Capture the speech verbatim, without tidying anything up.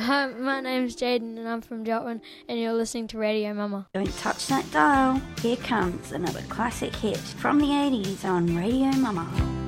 Hi, my name's Jaden and I'm from Jotwin and you're listening to Radio Mama. Don't touch that dial. Here comes another classic hit from the eighties on Radio Mama.